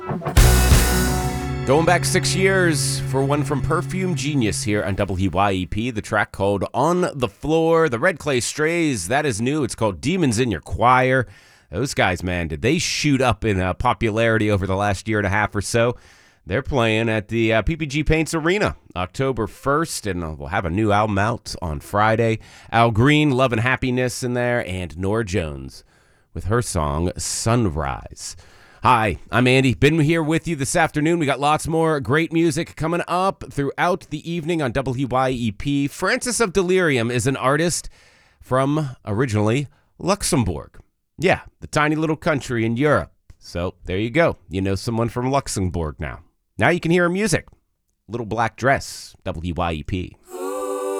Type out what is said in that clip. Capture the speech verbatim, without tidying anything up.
Going back six years for one from Perfume Genius here on W Y E P. The track called On the Floor. The Red Clay Strays, that is new. It's called Demons in Your Choir. Those guys, man, did they shoot up in uh, popularity over the last year and a half or so? They're playing at the uh, P P G Paints Arena October first, and uh, we'll have a new album out on Friday. Al Green, Love and Happiness in there, and Norah Jones with her song Sunrise. Hi, I'm Andy. Been here with you this afternoon. We got lots more great music coming up throughout the evening on W Y E P. Francis of Delirium is an artist from, originally, Luxembourg. Yeah, the tiny little country in Europe. So there you go. You know someone from Luxembourg now. Now you can hear her music. Little Black Dress, W Y E P.